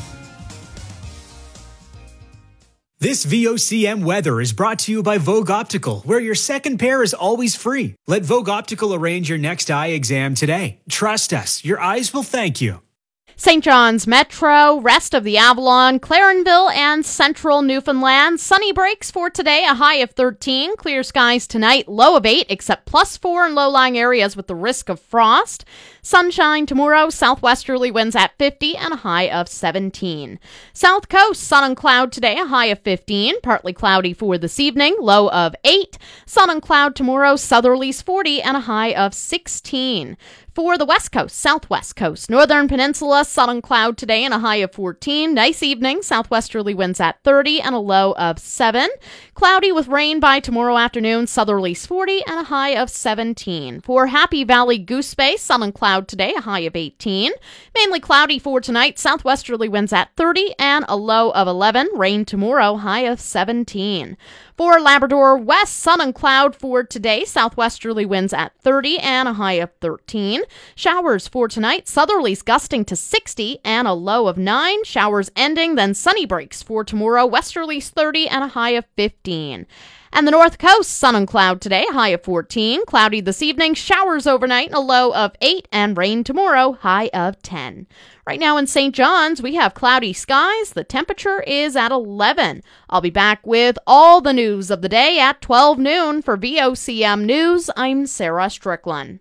This VOCM weather is brought to you by Vogue Optical, where your second pair is always free. Let Vogue Optical arrange your next eye exam today. Trust us, your eyes will thank you. St. John's Metro, rest of the Avalon, Clarenville, and central Newfoundland. Sunny breaks for today, a high of 13. Clear skies tonight, low of 8, except +4 in low-lying areas with the risk of frost. Sunshine tomorrow, southwesterly winds at 50 and a high of 17. South Coast, sun and cloud today, a high of 15. Partly cloudy for this evening, low of 8. Sun and cloud tomorrow, southerlies 40 and a high of 16. For the West Coast, Southwest Coast, Northern Peninsula, sun and cloud today and a high of 14. Nice evening, southwesterly winds at 30 and a low of 7. Cloudy with rain by tomorrow afternoon, southerlies 40 and a high of 17. For Happy Valley Goose Bay, sun and cloud today, a high of 18. Mainly cloudy for tonight, southwesterly winds at 30 and a low of 11. Rain tomorrow, high of 17. For Labrador West, sun and cloud for today, southwesterly winds at 30 and a high of 13. Showers for tonight, southerlies gusting to 60 and a low of 9. Showers ending, then sunny breaks for tomorrow, westerlies 30 and a high of 15. And the North Coast, sun and cloud today, high of 14. Cloudy this evening, showers overnight, and a low of 8. And rain tomorrow, high of 10. Right now in St. John's, we have cloudy skies. The temperature is at 11. I'll be back with all the news of the day at 12 noon. For VOCM News, I'm Sarah Strickland.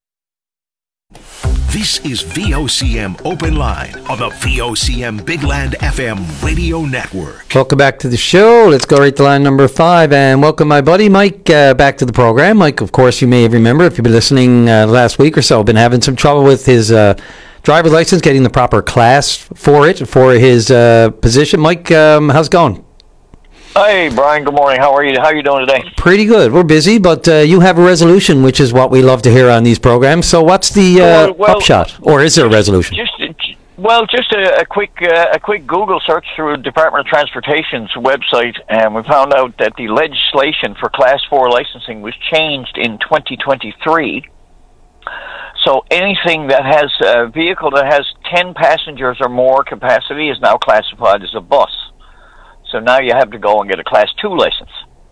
This is VOCM Open Line on the VOCM Bigland FM radio network. Welcome back to the show. Let's go right to line number 5 and welcome my buddy Mike back to the program. Mike, of course, you may remember if you've been listening last week or so, been having some trouble with his driver's license, getting the proper class for his position. Mike, how's it going? Hey, Brian. Good morning. How are you? How are you doing today? Pretty good. We're busy, but you have a resolution, which is what we love to hear on these programs. So what's the upshot? Or is there a resolution? Just a quick Google search through Department of Transportation's website, and we found out that the legislation for Class 4 licensing was changed in 2023. So anything that has a vehicle that has 10 passengers or more capacity is now classified as a bus. So now you have to go and get a Class 2 license.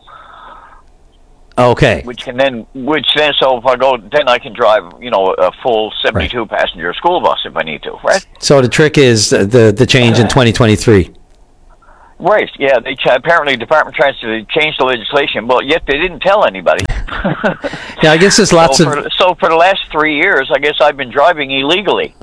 Okay. Which then, so if I go, then I can drive, a full 72 passenger school bus if I need to, right? So the trick is the change in 2023. Right, yeah. Apparently, Department of Transportation changed the legislation, but yet they didn't tell anybody. Yeah, I guess there's lots of... So for the last 3 years, I guess I've been driving illegally.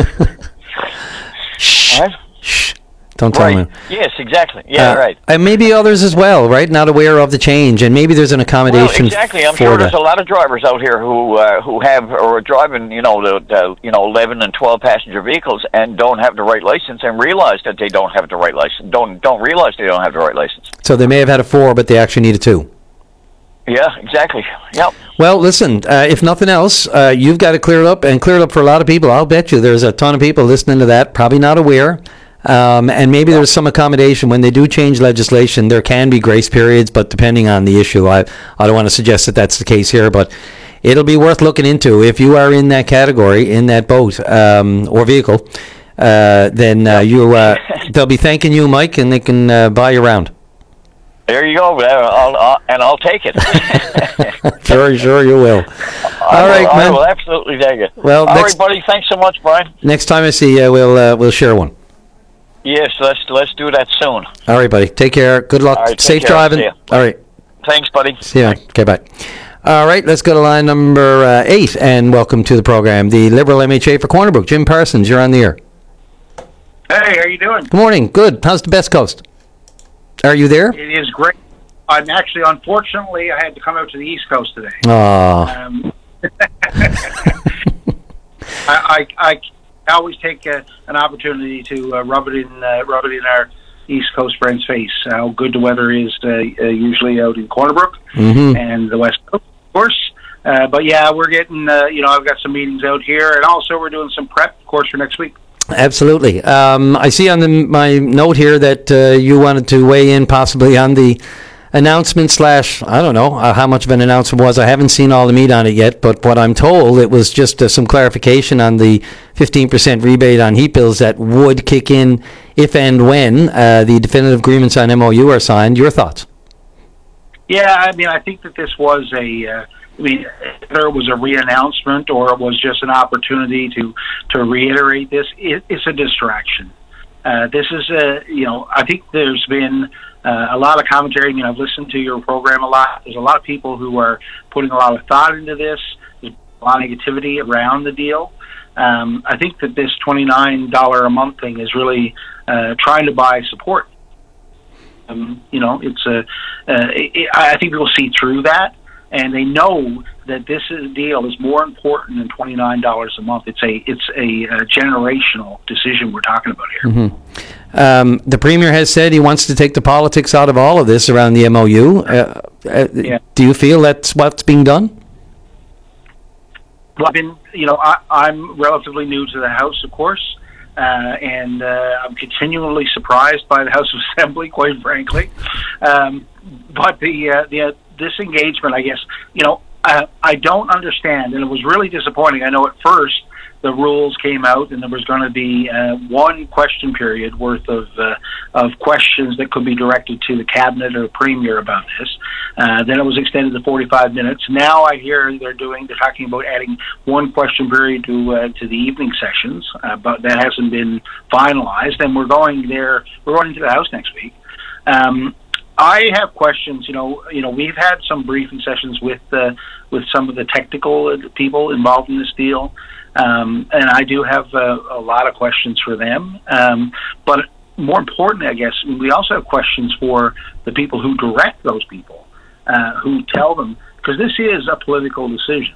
Shh. Right? Shh. Don't tell me. Yes, exactly. Yeah, right. And maybe others as well, right? Not aware of the change, and maybe there's an accommodation. Well, exactly. I'm sure there's a lot of drivers out here who have or are driving, the 11 and 12 passenger vehicles and don't have the right license and realize that they don't have the right license. Don't realize they don't have the right license. So they may have had a 4, but they actually need a 2. Yeah, exactly. Yep. Well, listen, if nothing else, you've got to clear it up, and clear it up for a lot of people. I'll bet you there's a ton of people listening to that, probably not aware. And maybe there's some accommodation. When they do change legislation, there can be grace periods, but depending on the issue, I don't want to suggest that that's the case here, but it'll be worth looking into. If you are in that category, in that boat or vehicle, then they'll be thanking you, Mike, and they can buy you around. There you go, I'll take it. Sure you will. All right, man. I will absolutely take it. Well, all right, buddy. Thanks so much, Brian. Next time I see you, we'll share one. Yes, let's do that soon. All right, buddy. Take care. Good luck. Right, Safe driving. All right. Thanks, buddy. See you. Okay, bye. All right, let's go to line number 8, and welcome to the program, the Liberal MHA for Corner Brook. Jim Parsons, you're on the air. Hey, how you doing? Good morning. Good. How's the Best Coast? Are you there? It is great. I'm actually, unfortunately, I had to come out to the East Coast today. Oh. I always take an opportunity to rub it in our East Coast friends' face. How good the weather is usually out in Corner Brook and the West Coast, of course. But yeah, we're getting I've got some meetings out here, and also we're doing some prep, of course, for next week. Absolutely. I see on my note here that you wanted to weigh in possibly on the announcement / I don't know how much of an announcement was. I haven't seen all the meat on it yet, but what I'm told, it was just some clarification on the 15% rebate on heat bills that would kick in if and when the definitive agreements on MOU are signed. Your thoughts? Yeah, I mean, I think that this was whether it was a re-announcement or it was just an opportunity to reiterate this, it's a distraction. This is I think there's been a lot of commentary. I mean, I've listened to your program a lot. There's a lot of people who are putting a lot of thought into this. There's a lot of negativity around the deal. I think that this $29 a month thing is really trying to buy support. I think people see through that, and they know that this deal is more important than $29 a month. It's a generational decision we're talking about here. Mm-hmm. The Premier has said he wants to take the politics out of all of this around the MOU. Yeah. Do you feel that's what's being done? Well, I'm relatively new to the House, of course, and I'm continually surprised by the House of Assembly, quite frankly. But this engagement, I guess, I don't understand, and it was really disappointing. I know at first the rules came out, and there was going to be one question period worth of questions that could be directed to the cabinet or the premier about this. Then it was extended to 45 minutes. Now I hear they're talking about adding one question period to the evening sessions, but that hasn't been finalized. And we're going into the House next week. I have questions. We've had some briefing sessions with some of the technical people involved in this deal. And I do have a lot of questions for them. But more importantly, I guess, we also have questions for the people who direct those people, who tell them, because this is a political decision.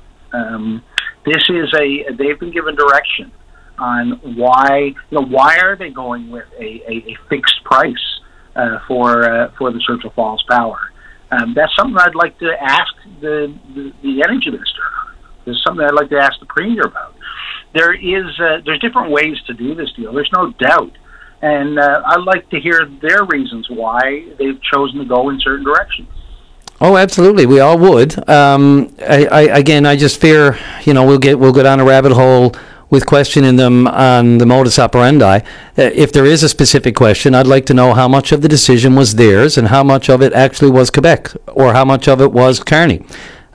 They've been given direction on why are they going with a fixed price for the Churchill Falls Power. That's something I'd like to ask the energy minister. There's something I'd like to ask the premier about. There's different ways to do this deal. There's no doubt. And I'd like to hear their reasons why they've chosen to go in certain directions. Oh, absolutely. We all would. I just fear, we'll go down a rabbit hole with questioning them on the modus operandi. If there is a specific question, I'd like to know how much of the decision was theirs and how much of it actually was Quebec or how much of it was Carney.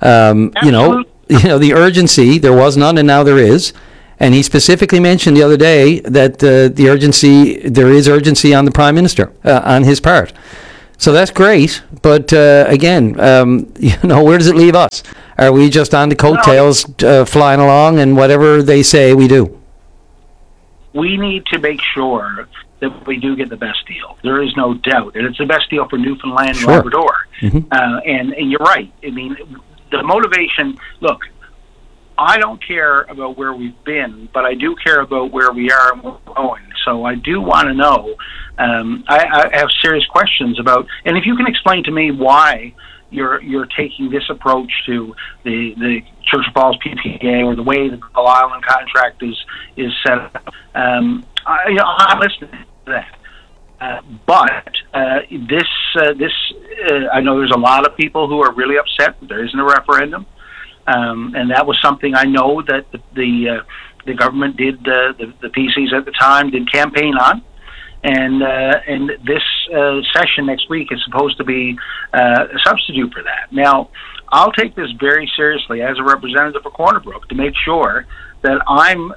The urgency, there was none and now there is. And he specifically mentioned the other day that there is urgency on the Prime Minister, on his part. So that's great, but again, where does it leave us? Are we just on the coattails flying along and whatever they say we do? We need to make sure that we do get the best deal. There is no doubt. And it's the best deal for Newfoundland and Labrador. Mm-hmm. And you're right. I mean, the motivation, look, I don't care about where we've been, but I do care about where we are and where we're going. So I do want to know. I have serious questions about, and if you can explain to me why you're taking this approach to the Churchill Falls PPA or the way the Gull Island contract is set up, I'm listening to that. But this, I know there's a lot of people who are really upset that there isn't a referendum. And that was something I know that the government did, the PCs at the time did campaign on, and this session next week is supposed to be a substitute for that. Now, I'll take this very seriously as a representative of Corner Brook to make sure that I'm,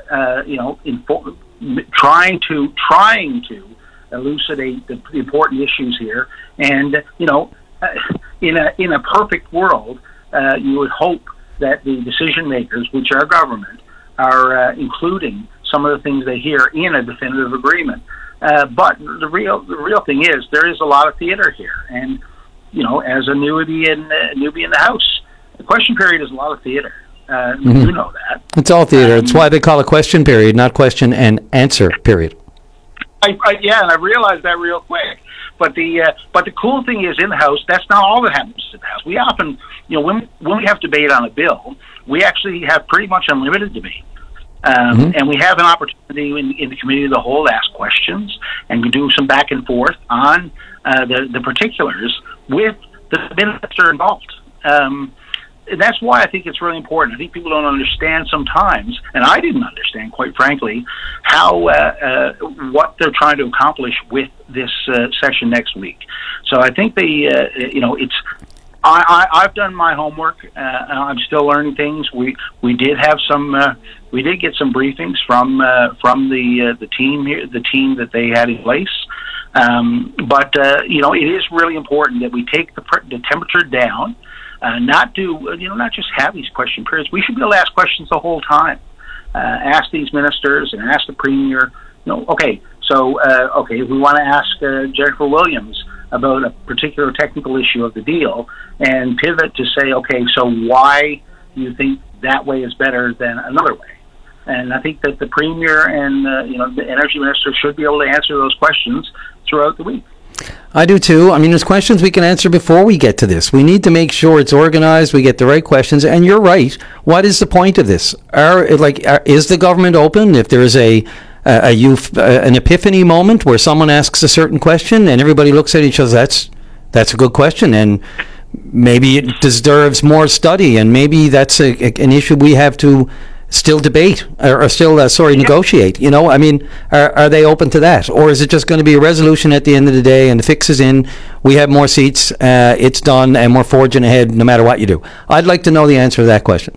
trying to elucidate the important issues here, and in a perfect world, you would hope that the decision makers, which are government, are including some of the things they hear in a definitive agreement. But the real thing is there is a lot of theater here, and as a newbie in the House, the question period is a lot of theater. You know that. It's all theater. It's why they call it question period, not question and answer period. And I realized that real quick. But the cool thing is in the House, that's not all that happens in the House. We often, when we have debate on a bill, we actually have pretty much unlimited debate. And we have an opportunity in the committee of the whole to ask questions and do some back and forth on the particulars with the minister involved. And that's why I think it's really important. I think people don't understand sometimes, and I didn't understand, quite frankly, how what they're trying to accomplish with this session next week. So I think I've done my homework. I'm still learning things. We did have some. We did get some briefings from the team here, the team that they had in place. But it is really important that we take the temperature down. Not just have these question periods. We should be able to ask questions the whole time. Ask these ministers and ask the Premier. If we want to ask Jennifer Williams about a particular technical issue of the deal, and pivot to say, okay, so why do you think that way is better than another way? And I think that the Premier and the Energy Minister should be able to answer those questions throughout the week. I do too. I mean, there's questions we can answer before we get to this. We need to make sure it's organized, we get the right questions, and you're right. What is the point of this? Is the government open? If there is an epiphany moment where someone asks a certain question and everybody looks at each other, that's a good question, and maybe it deserves more study, and maybe that's an issue we have to still debate or still negotiate. Are they open to that, or is it just going to be a resolution at the end of the day and the fix is in, we have more seats, it's done, and we're forging ahead no matter what you do? I'd like to know the answer to that question.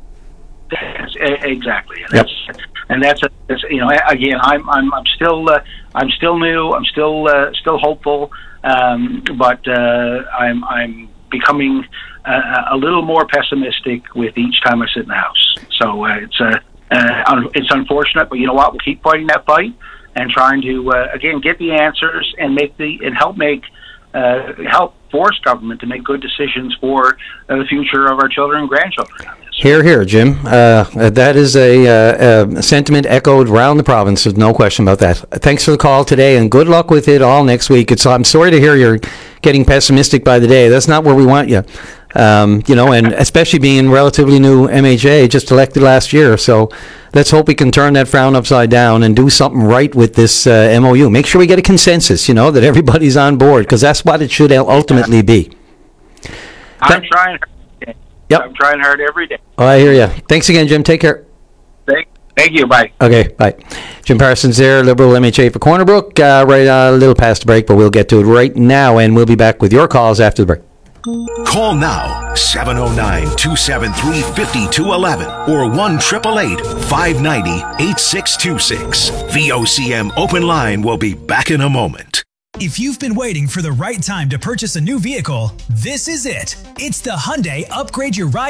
Exactly. That's again, I'm still new, I'm still hopeful, but I'm becoming a little more pessimistic with each time I sit in the House. So it's unfortunate, but you know what? We'll keep fighting that fight and trying to again get the answers and help force government to make good decisions for the future of our children and grandchildren. Hear, hear, Jim. That is a sentiment echoed around the province. There's no question about that. Thanks for the call today, and good luck with it all next week. I'm sorry to hear you're getting pessimistic by the day. That's not where we want you. And especially being relatively new MHA, just elected last year. So let's hope we can turn that frown upside down and do something right with this MOU. Make sure we get a consensus, that everybody's on board, because that's what it should ultimately be. I'm trying hard. Yep. I'm trying hard every day. Oh, I hear you. Thanks again, Jim. Take care. Thank you. Bye. Okay, bye. Jim Parsons there, Liberal MHA for Corner Brook. Right a little past the break, but we'll get to it right now, and we'll be back with your calls after the break. Call now, 709-273-5211 or 1-888-590-8626. VOCM Open Line will be back in a moment. If you've been waiting for the right time to purchase a new vehicle, this is it. It's the Hyundai Upgrade Your Ride